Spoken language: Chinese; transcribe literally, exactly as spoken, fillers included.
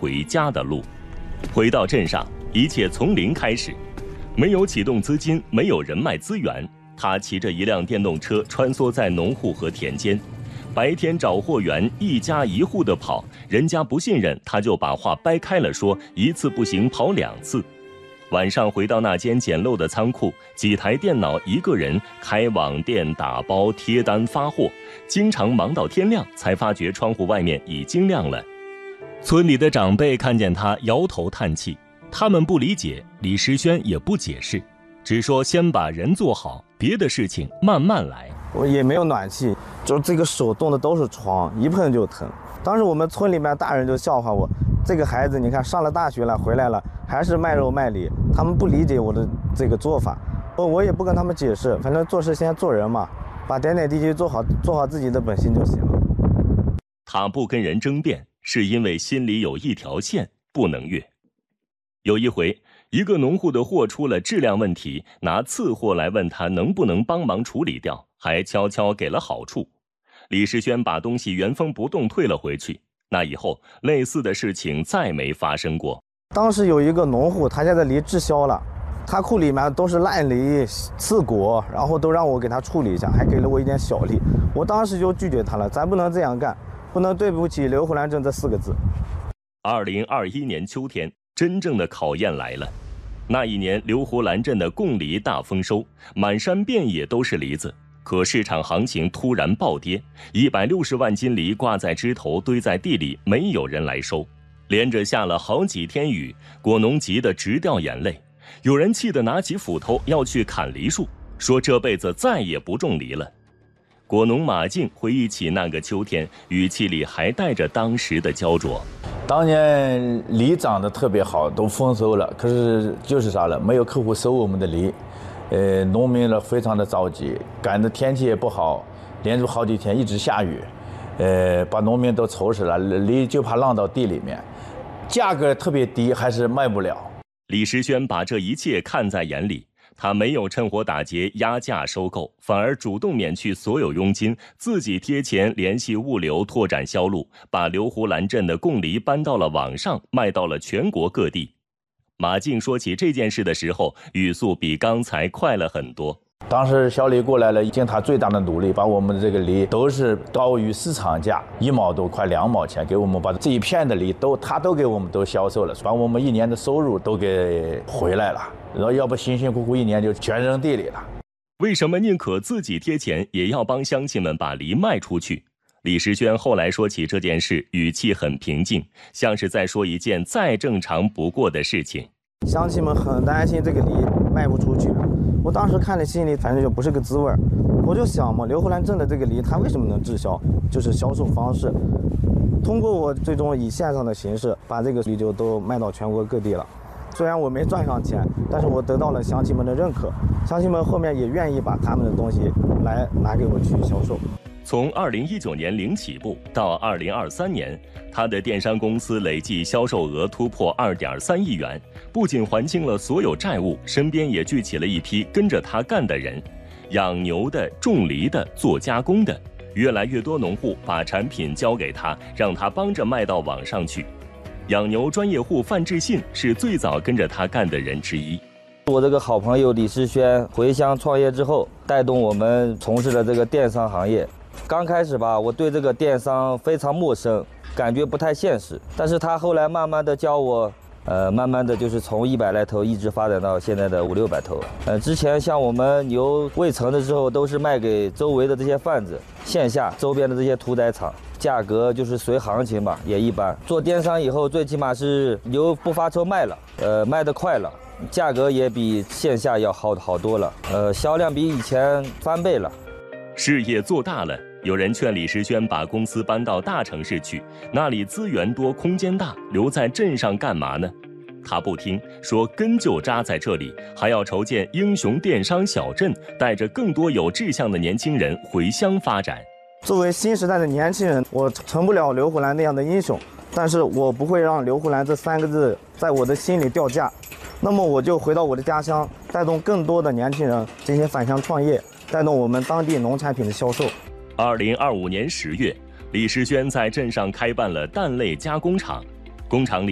回家的路。回到镇上，一切从零开始，没有启动资金，没有人脉资源，他骑着一辆电动车穿梭在农户和田间，白天找货源，一家一户的跑，人家不信任，他就把话掰开了说，一次不行跑两次。晚上回到那间简陋的仓库，几台电脑，一个人开网店、打包、贴单、发货，经常忙到天亮，才发觉窗户外面已经亮了。村里的长辈看见他摇头叹气，他们不理解，李时轩也不解释，只说先把人做好，别的事情慢慢来。 我也没有暖气，就这个手冻的都是疮，一碰就疼。当时我们村里面大人就笑话我，这个孩子你看上了大学了，回来了还是卖肉卖梨，他们不理解我的这个做法，我也不跟他们解释，反正做事先做人嘛，把点点滴滴做好，做好自己的本心就行了。 他不跟人争辩，是因为心里有一条线不能越。有一回，一个农户的货出了质量问题，拿次货来问他能不能帮忙处理掉，还悄悄给了好处。李时轩把东西原封不动退了回去。那以后，类似的事情再没发生过。 当时有一个农户，他家的梨滞销了，他库里面都是烂梨、刺果，然后都让我给他处理一下，还给了我一点小利。我当时就拒绝他了，咱不能这样干，不能对不起刘胡兰镇这四个字。 二零二一年秋天，真正的考验来了。那一年，刘胡兰镇的贡梨大丰收，满山遍野都是梨子。可市场行情突然暴跌，一百六十万斤梨挂在枝头，堆在地里，没有人来收。连着下了好几天雨，果农急得直掉眼泪。有人气得拿起斧头要去砍梨树，说这辈子再也不种梨了。果农马静回忆起那个秋天，语气里还带着当时的焦灼。 当年梨长得特别好，都丰收了，可是就是啥了，没有客户收我们的梨。呃，农民呢非常的着急，赶的天气也不好，连续好几天一直下雨，呃，把农民都愁死了，梨就怕浪到地里面，价格特别低，还是卖不了。 李时轩把这一切看在眼里，他没有趁火打劫压价收购，反而主动免去所有佣金，自己贴钱联系物流，拓展销路，把刘胡兰镇的贡梨搬到了网上，卖到了全国各地。马静说起这件事的时候，语速比刚才快了很多。 当时小李过来了，尽他最大的努力，把我们的这个梨都是高于市场价一毛多，快两毛钱，给我们把这一片的梨都他都给我们都销售了，把我们一年的收入都给回来了。然后要不辛辛苦苦一年就全扔地里了。 为什么宁可自己贴钱，也要帮乡亲们把梨卖出去？李时轩后来说起这件事，语气很平静，像是在说一件再正常不过的事情。 乡亲们很担心这个梨卖不出去，我当时看了心里反正就不是个滋味。我就想嘛，刘胡兰镇的这个梨它为什么能滞销，就是销售方式。通过我最终以线上的形式把这个梨就都卖到全国各地了。虽然我没赚上钱，但是我得到了乡亲们的认可，乡亲们后面也愿意把他们的东西来拿给我去销售。 从二零一九年零起步到二零二三年，他的电商公司累计销售额突破二点三亿元，不仅还清了所有债务，身边也聚起了一批跟着他干的人，养牛的、种梨的、做加工的，越来越多农户把产品交给他，让他帮着卖到网上去。养牛专业户范志信是最早跟着他干的人之一。 我这个好朋友李时轩回乡创业之后，带动我们从事了这个电商行业。刚开始吧，我对这个电商非常陌生，感觉不太现实。但是他后来慢慢的教我，呃，慢慢的就是从一百来头一直发展到现在的五六百头。呃，之前像我们牛未成的时候，都是卖给周围的这些贩子，线下周边的这些屠宰场，价格就是随行情吧，也一般。做电商以后，最起码是牛不发臭卖了，呃，卖得快了，价格也比线下要好好多了，呃，销量比以前翻倍了。 事业做大了，有人劝李时轩把公司搬到大城市去，那里资源多，空间大，留在镇上干嘛呢？他不听，说根就扎在这里，还要筹建英雄电商小镇，带着更多有志向的年轻人回乡发展。 作为新时代的年轻人，我成不了刘胡兰那样的英雄，但是我不会让刘胡兰这三个字在我的心里掉价。那么我就回到我的家乡，带动更多的年轻人进行返乡创业，带动我们当地农产品的销售。 二零二五年十月，李时轩在镇上开办了蛋类加工厂，工厂里